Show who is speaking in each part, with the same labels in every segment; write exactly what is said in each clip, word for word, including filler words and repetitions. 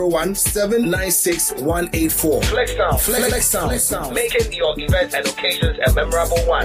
Speaker 1: one seven nine six one eight four.
Speaker 2: Flex Sound.
Speaker 1: Flex, Flex Sound.
Speaker 2: Flex Sound. Making your events and occasions a memorable one.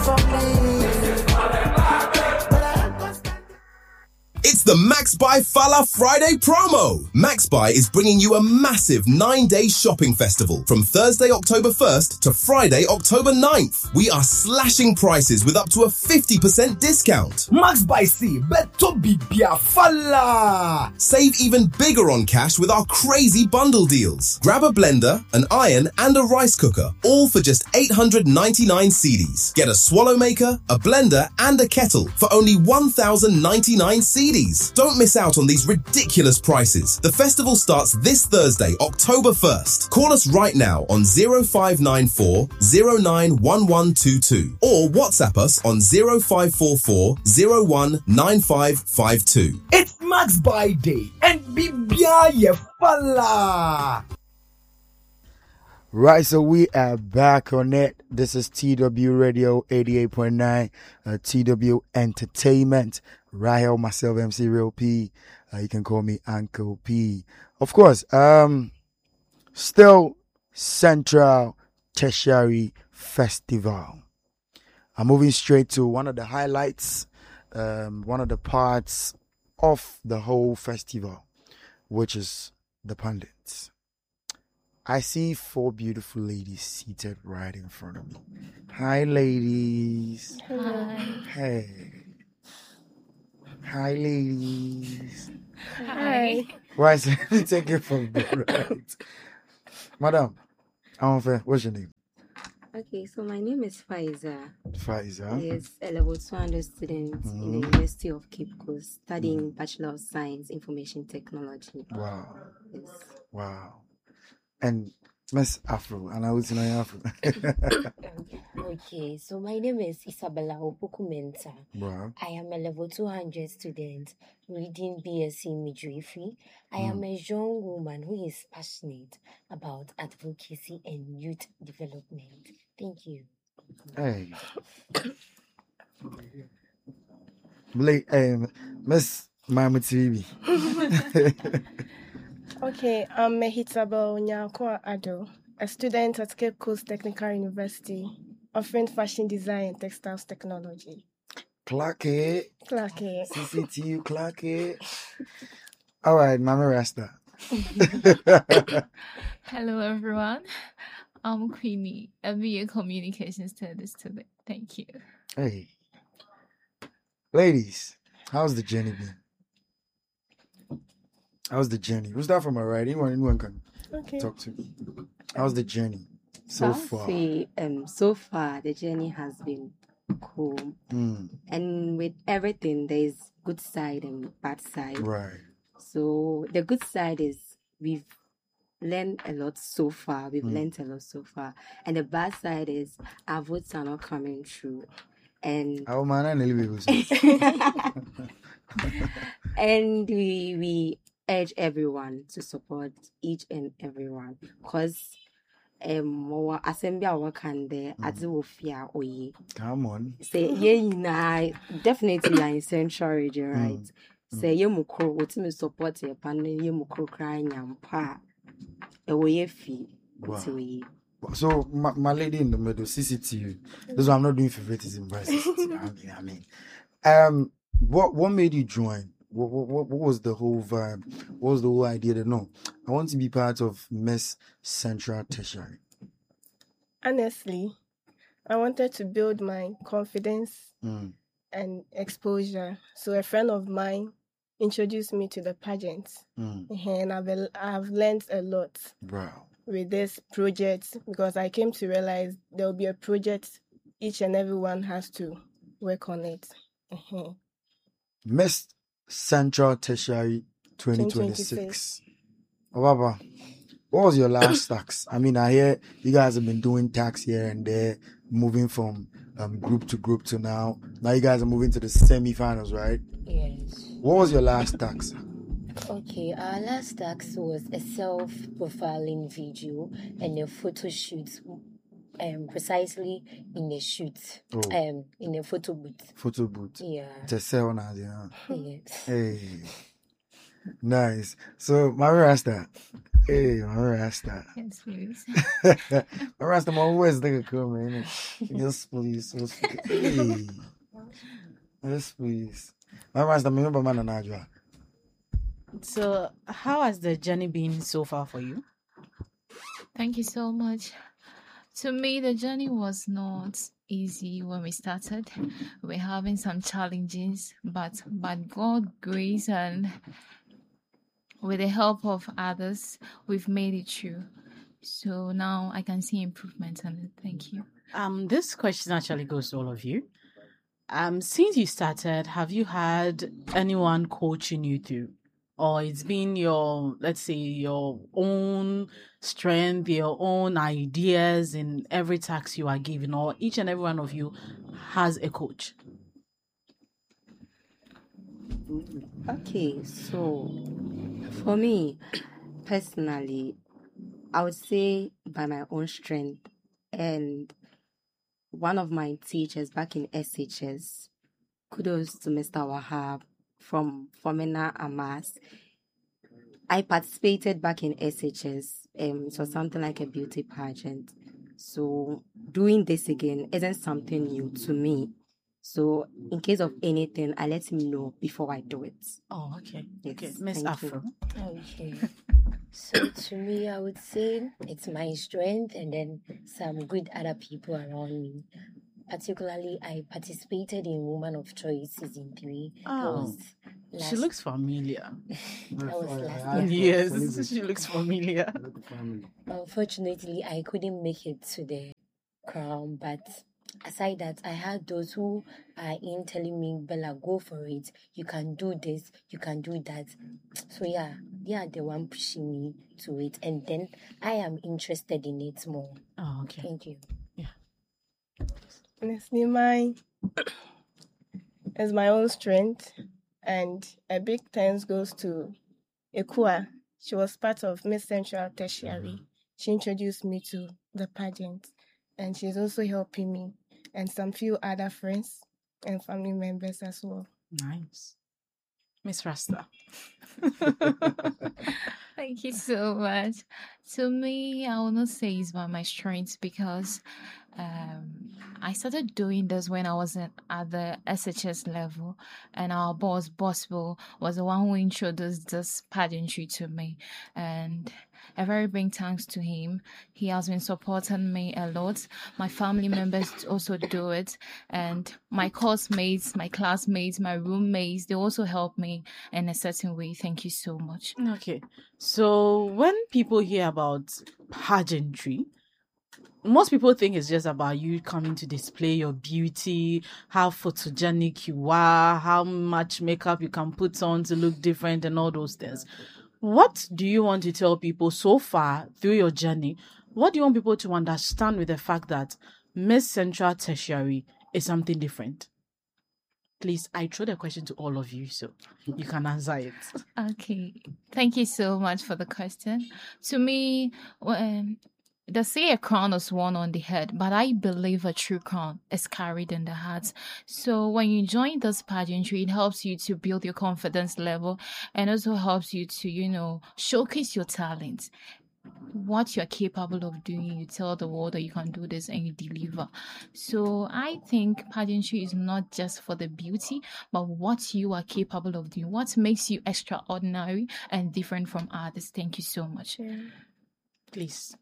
Speaker 3: It's the Max Buy Fala Friday promo. Max Buy is bringing you a massive nine-day shopping festival from Thursday, October first to Friday, October ninth. We are slashing prices with up to a fifty percent discount.
Speaker 4: Max Buy see beto bibia Fala.
Speaker 3: Save even bigger on cash with our crazy bundle deals. Grab a blender, an iron and a rice cooker, all for just eight hundred ninety-nine cedis. Get a swallow maker, a blender and a kettle for only one thousand ninety-nine cedis. Don't miss out on these ridiculous prices. The festival starts this Thursday, October first. Call us right now on zero five nine four zero nine one one two two or WhatsApp us on zero five four four zero one nine five five two.
Speaker 4: It's Max Buy Day and bibia ye Fala.
Speaker 5: Right, so we are back on it. This is T W Radio eighty-eight point nine, uh, T W Entertainment. Rahel, myself, M C Real P. Uh, you can call me Uncle P. Of course, um, still Central Tertiary Festival. I'm moving straight to one of the highlights, um, one of the parts of the whole festival, which is the pundits. I see four beautiful ladies seated right in front of me. Hi, ladies.
Speaker 6: Hi.
Speaker 5: Hey. Hi, ladies.
Speaker 6: Hi.
Speaker 5: Right, so let me take it from the right. Madam, I'm fair. What's your name?
Speaker 6: Okay, so my name is Faiza.
Speaker 5: Faiza.
Speaker 6: Yes, a level two hundred student
Speaker 5: Mm-hmm.
Speaker 6: in the University of Cape Coast studying mm-hmm. Bachelor of Science Information Technology.
Speaker 5: Wow.
Speaker 6: Yes.
Speaker 5: Wow. And Miss Afro, and I was in Afro.
Speaker 7: Okay, so my name is Isabella Opokumenta.
Speaker 5: Wow.
Speaker 7: I am a level two hundred student reading B S c Midwifery. I mm. am a young woman who is passionate about advocacy and youth development. Thank you.
Speaker 5: Hey. Blake, um, Miss Mama T V.
Speaker 8: Okay, I'm Mehitabel Nyakwa Ado, a student at Cape Coast Technical University, offering fashion design and textiles technology.
Speaker 5: Clark it.
Speaker 8: Clark it.
Speaker 5: C C T U, Clark it. All right, Mama Rasta.
Speaker 9: Hello, everyone. I'm Queenie, a B A Communication Studies student. Thank you.
Speaker 5: Hey. Ladies, how's the journey been? How's the journey? Who's that from my right? Anyone, anyone can
Speaker 8: okay.
Speaker 5: talk to me. How's the journey so
Speaker 6: I'll
Speaker 5: far?
Speaker 6: Say, um, so far, the journey has been cool.
Speaker 5: Mm.
Speaker 6: And with everything, there is good side and bad side.
Speaker 5: Right.
Speaker 6: So the good side is we've learned a lot so far. We've mm. learned a lot so far. And the bad side is our votes are not coming through. And
Speaker 5: oh, man, I
Speaker 6: and we we urge everyone to support each and everyone because um our assembly our can there as we fear oye.
Speaker 5: Come on.
Speaker 6: Say yeah, nah, definitely are in central region, right? Mm. Say you mukro what me support your panel you mukro crying yampa. Oye fee.
Speaker 5: So my, my lady in the middle, C C T U. This is why I'm not doing favoritism by C C T U. I mean, I mean, um, what what made you join? What, what what was the whole vibe? What was the whole idea? That no, I want to be part of Miss Central Tertiary.
Speaker 8: Honestly, I wanted to build my confidence
Speaker 5: mm.
Speaker 8: and exposure. So a friend of mine introduced me to the pageant,
Speaker 5: mm.
Speaker 8: and I've I've learned a lot.
Speaker 5: Wow.
Speaker 8: With this project, because I came to realize there will be a project, each and everyone has to work on it. Uh-huh.
Speaker 5: Miss Central Tertiary twenty twenty-six. Oh, Baba, what was your last tax? I mean, I hear you guys have been doing tax here and there, moving from um, group to group to now. Now you guys are moving to the semi-finals, right?
Speaker 7: Yes.
Speaker 5: What was your last tax?
Speaker 7: Okay, our last task was a self-profiling video and a photo shoot, um, precisely in a shoot,
Speaker 5: oh.
Speaker 7: um, in a photo booth.
Speaker 5: Photo booth.
Speaker 7: Yeah.
Speaker 5: It's a sell now, yeah.
Speaker 7: Yes.
Speaker 5: Hey. Nice. So, my Rasta. Hey, my Rasta.
Speaker 9: Yes, please.
Speaker 5: My Rasta, my always think of cool, man. Yes, please. Yes, please. Hey. Yes, please. My Rasta, me remember man and Adra.
Speaker 10: So, how has the journey been so far for you?
Speaker 9: Thank you so much. To me, the journey was not easy when we started. We're having some challenges, but by God's grace and with the help of others, we've made it through. So now I can see improvement in it. Thank you.
Speaker 10: Um, this question actually goes to all of you. Um, since you started, have you had anyone coaching you through? Or it's been your, let's say, your own strength, your own ideas in every task you are given, or each and every one of you has a coach?
Speaker 6: Okay, so for me personally, I would say by my own strength, and one of my teachers back in S H S, kudos to Mister Wahab from Fomena Amas. I participated back in S H S. Um, it was something like a beauty pageant. So doing this again isn't something new to me. So in case of anything, I let him know before I do it.
Speaker 10: Oh, okay.
Speaker 6: Yes,
Speaker 10: Okay, Miss
Speaker 6: thank
Speaker 10: Afro.
Speaker 6: you.
Speaker 7: Okay. So to me, I would say it's my strength and then some good other people around me. Particularly, I participated in Woman of Choice season three. That
Speaker 10: Oh,
Speaker 7: was last.
Speaker 10: she looks familiar.
Speaker 7: That was last
Speaker 5: I-
Speaker 7: year.
Speaker 10: Yes, she looks familiar.
Speaker 7: Unfortunately, I couldn't make it to the crown, but aside that, I had those who are in telling me, Bella, go for it. You can do this, you can do that. So yeah, they are the one pushing me to it, and then I am interested in it more.
Speaker 10: Oh, okay.
Speaker 7: Thank you.
Speaker 8: Honestly, mine is my own strength, and a big thanks goes to Ekua. She was part of Miss Central Tertiary. She introduced me to the pageant, and she's also helping me and some few other friends and family members as well.
Speaker 10: Nice. Miss Rasta.
Speaker 9: Thank you so much. To me, I will not say it's by my strength because um, I started doing this when I was in, at the S H S level, and our boss, Boswell, was the one who introduced this pageantry to me. And a very big thanks to him. He has been supporting me a lot. My family members also do it, and my course mates, my classmates, my roommates, they also help me in a certain way. Thank you so much.
Speaker 10: Okay. So when people hear about pageantry, most people think it's just about you coming to display your beauty, how photogenic you are, how much makeup you can put on to look different and all those things. What do you want to tell people so far through your journey? What do you want people to understand with the fact that Miss Central Tertiary is something different? Please, I throw the question to all of you, so you can answer it.
Speaker 9: Okay. Thank you so much for the question. To me, when they say a crown is worn on the head, but I believe a true crown is carried in the heart. So when you join this pageantry, it helps you to build your confidence level and also helps you to, you know, showcase your talents. What you're capable of doing, you tell the world that you can do this and you deliver. So I think pageantry is not just for the beauty, but what you are capable of doing, what makes you extraordinary and different from others. Thank you so much.
Speaker 10: Please.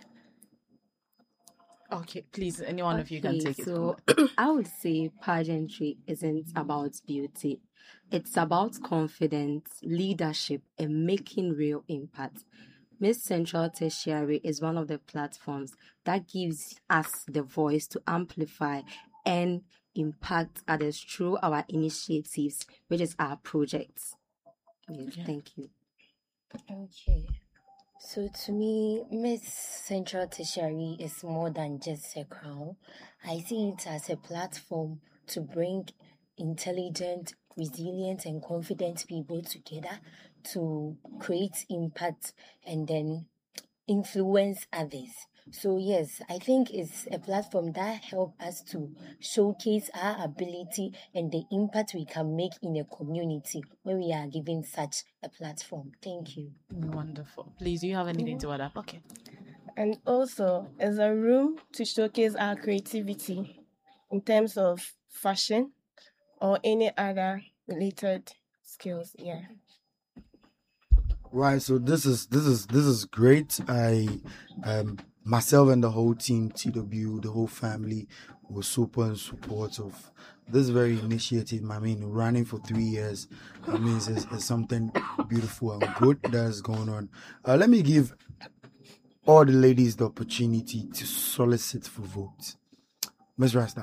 Speaker 10: Okay, please, any one of you can
Speaker 6: Okay,
Speaker 10: take it.
Speaker 6: so I would say pageantry isn't about beauty. It's about confidence, leadership, and making real impact. Miss Central Tertiary is one of the platforms that gives us the voice to amplify and impact others through our initiatives, which is our projects. Yes,
Speaker 10: Yeah.
Speaker 6: thank you.
Speaker 7: Okay. So to me, Miss Central Tertiary is more than just a crown. I see it as a platform to bring intelligent, resilient, and confident people together to create impact and then influence others. So yes, I think it's a platform that helps us to showcase our ability and the impact we can make in a community when we are given such a platform. Thank you.
Speaker 10: Wonderful. Please, do you have anything to add up? Okay.
Speaker 8: And also, it's a room to showcase our creativity in terms of fashion or any other related skills. Yeah.
Speaker 5: Right, so this is this is this is great. I um myself and the whole team, T W, the whole family was super in support of this very initiative. I mean, running for three years, I mean, it's, it's something beautiful and good that's going on. Uh, let me give all the ladies the opportunity to solicit for votes. Miss Rasta,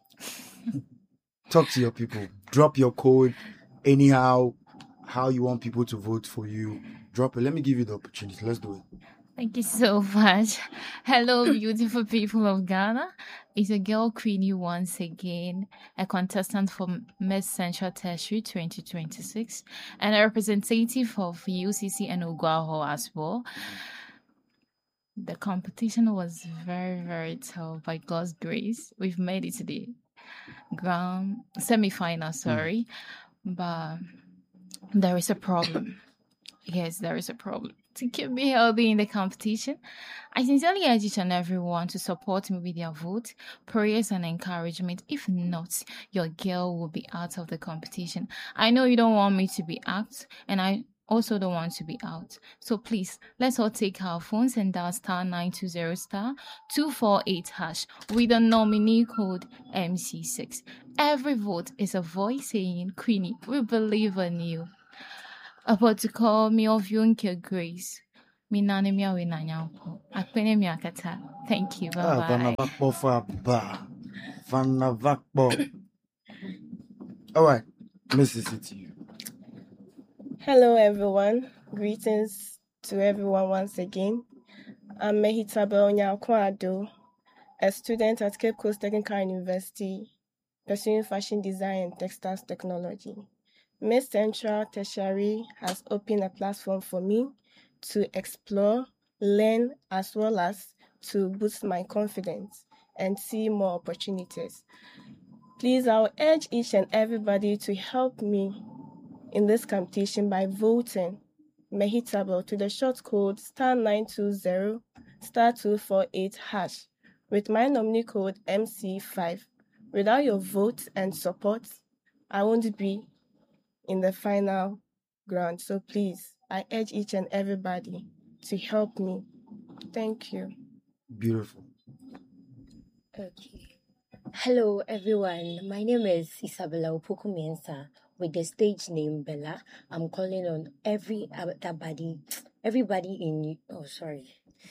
Speaker 5: talk to your people. Drop your code anyhow, how you want people to vote for you. Drop it. Let me give you the opportunity. Let's do it.
Speaker 9: Thank you so much. Hello, beautiful people of Ghana. It's a girl Queenie once again, a contestant for Miss Central Tertiary twenty twenty-six, and a representative of U C C and Oguaho as well. The competition was very, very tough. By God's grace, we've made it to the grand semi-final. Sorry, mm. but there is a problem. Yes, there is a problem. To keep me healthy in the competition, I sincerely urge each and everyone to support me with their vote, prayers, and encouragement. If not, your girl will be out of the competition. I know you don't want me to be out, and I also don't want to be out. So please, let's all take our phones and dial star nine two zero star two four eight hash with the nominee code M C six. Every vote is a voice saying, Queenie, we believe in you. About to call me of Yunke Grace. Mi nane mi awe na nyampo. Akpene mi akata. Thank you. Bye bye.
Speaker 5: Vanavakbo for ba. Vanavakbo. All right, Missus City.
Speaker 8: Hello, everyone. Greetings to everyone once again. I'm Mehitabel Nyakwado, a student at Cape Coast Technical University, pursuing fashion design and textiles technology. Miss Central Tertiary has opened a platform for me to explore, learn, as well as to boost my confidence and see more opportunities. Please, I will urge each and everybody to help me in this competition by voting Mehitabel to the short code star nine two zero star two four eight hash with my nominee code M C five. Without your vote and support, I won't be in the final ground. So please, I urge each and everybody to help me. Thank you.
Speaker 5: Beautiful.
Speaker 7: Okay. Hello, everyone. My name is Isabella Opoku-Mensah with the stage name Bella. I'm calling on every everybody, everybody in. Oh, sorry.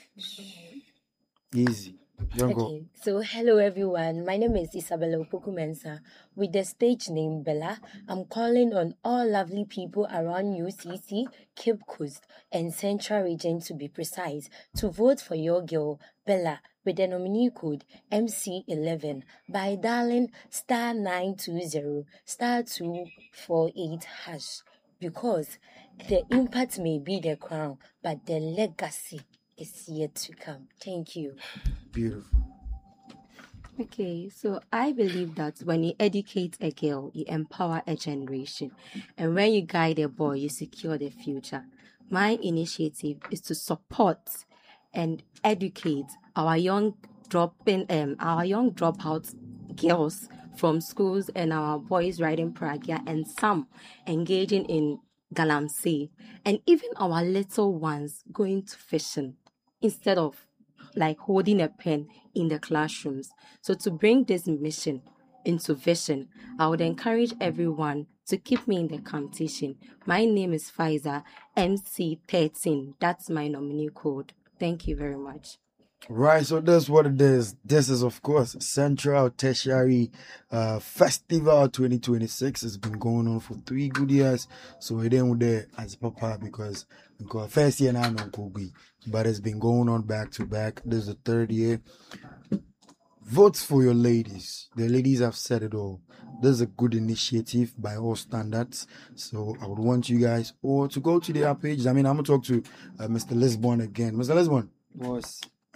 Speaker 5: Easy. Young
Speaker 7: Okay, so hello everyone. My name is Isabella Opoku-Mensah with the stage name Bella. I'm calling on all lovely people around U C C, Cape Coast, and Central Region to be precise, to vote for your girl Bella with the nominee code M C eleven by dialing star nine two zero star two four eight hash, because the impact may be the crown, but the legacy is yet to come. Thank you.
Speaker 5: Beautiful.
Speaker 6: Okay, so I believe that when you educate a girl, you empower a generation. And when you guide a boy, you secure the future. My initiative is to support and educate our young dropping um our young dropout girls from schools and our boys riding pragya and some engaging in galamsey, and even our little ones going to fishing instead of like holding a pen in the classrooms. So to bring this mission into vision, I would encourage everyone to keep me in the competition. My name is Pfizer M C thirteen. That's my nominee code. Thank you very much.
Speaker 5: Right, so that's what it is. This is, of course, Central Tertiary uh, Festival twenty twenty-six. It's been going on for three good years. So it ain't there as Papa because, because first year now, no Kogi, but it's been going on back to back. This is the third year. Votes for your ladies. The ladies have said it all. This is a good initiative by all standards. So I would want you guys all to go to their page. I mean, I'm going to talk to uh, Mister Lisbon again. Mister Lisbon.
Speaker 11: Boss.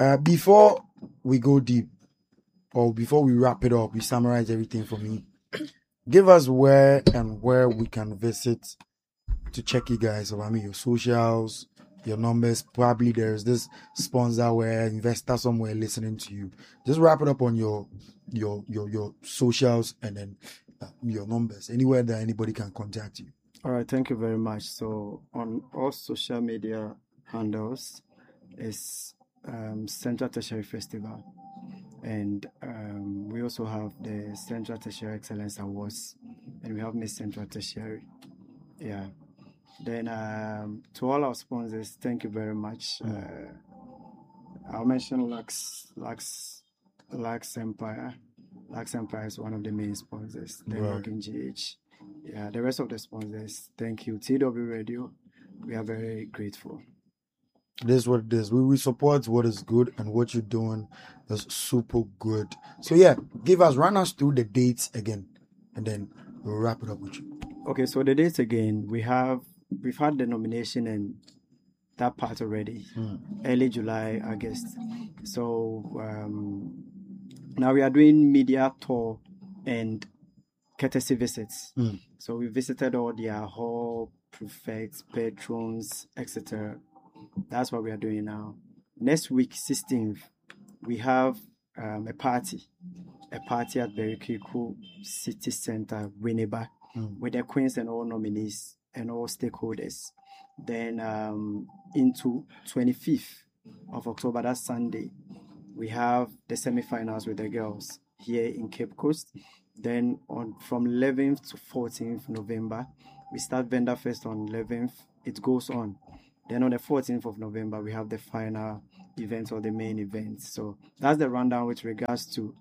Speaker 5: Uh, before we go deep, or before we wrap it up, we summarize everything for me. Give us where and where we can visit to check you guys. I mean, your socials, your numbers. Probably there's this sponsor where investor somewhere listening to you. Just wrap it up on your your your your socials and then uh, your numbers. Anywhere that anybody can contact you.
Speaker 11: All right, thank you very much. So on all social media handles is um, Central Tertiary Festival. And um, we also have the Central Tertiary Excellence Awards, and we have Miss Central Tertiary. Yeah. Then um, to all our sponsors, thank you very much. Uh, I'll mention Lux, Lux, Lux Empire. Lux Empire is one of the main sponsors. Then
Speaker 5: Right.
Speaker 11: Login G H. Yeah, the rest of the sponsors, thank you. T W Radio, we are very grateful.
Speaker 5: This is what it is. We, we support what is good, and what you're doing is super good. So yeah, give us, run us through the dates again, and then we'll wrap it up with you.
Speaker 11: Okay, so the dates again, we have we've had the nomination and that part already,
Speaker 5: Mm.
Speaker 11: early July, August. So um, now we are doing media tour and courtesy visits.
Speaker 5: Mm.
Speaker 11: So we visited all their hall prefects, patrons, et cetera. That's what we are doing now. Next week, sixteenth, we have um, a party, a party at Berikriku City Center, Winneba,
Speaker 5: Mm.
Speaker 11: with the queens and all nominees and all stakeholders. Then um, into twenty-fifth of October, that's Sunday, we have the semi-finals with the girls here in Cape Coast. Then on from eleventh to fourteenth November, we start Vendor Fest on eleventh. It goes on. Then on the fourteenth of November, we have the final event or the main event. So that's the rundown with regards to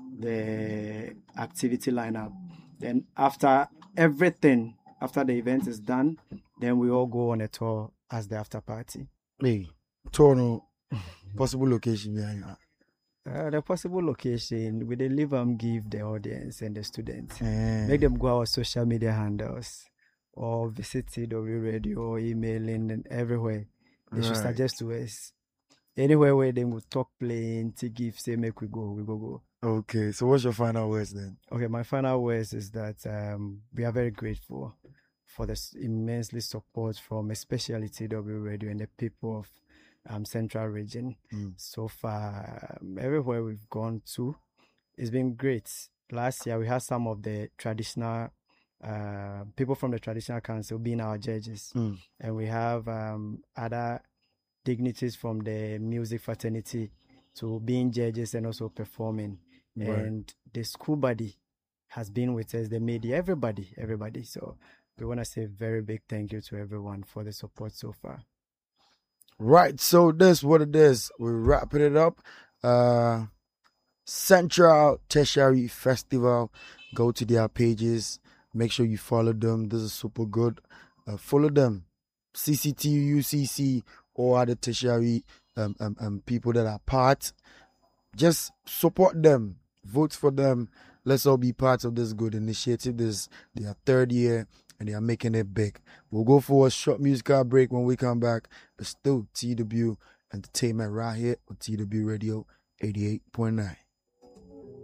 Speaker 11: the activity lineup. Then after everything, after the event is done, then we all go on a tour as the after party.
Speaker 5: Hey, Toronto, possible location behind that.
Speaker 11: Uh, the possible location, we leave them give the audience and the students.
Speaker 5: Eh.
Speaker 11: Make them go our social media handles or visit T W Radio or emailing and everywhere. They should
Speaker 5: Right.
Speaker 11: suggest to us. Anywhere where they will talk plain, to give, say, make we go, we go go.
Speaker 5: Okay, so what's your final words then?
Speaker 11: Okay, my final words is that um, we are very grateful for the s- immensely support from especially T W Radio and the people of um, Central Region.
Speaker 5: Mm.
Speaker 11: So far, um, everywhere we've gone to, it's been great. Last year, we had some of the traditional uh, people from the traditional council being our judges,
Speaker 5: Mm.
Speaker 11: and we have um, other dignitaries from the music fraternity to being judges and also performing.
Speaker 5: Right.
Speaker 11: And the school body has been with us, the media, everybody, everybody. So we want to say a very big thank you to everyone for the support so far.
Speaker 5: Right, so this what it is. We're wrapping it up. Uh, Central Tertiary Festival. Go to their pages. Make sure you follow them. This is super good. Uh, follow them. C C T, U C C, or other tertiary um, um, um, people that are part. Just support them. Vote for them. Let's all be part of this good initiative. This is their third year, and they are making it big. We'll go for a short musical break. When we come back, it's still T W Entertainment right here on T W Radio eighty-eight point nine.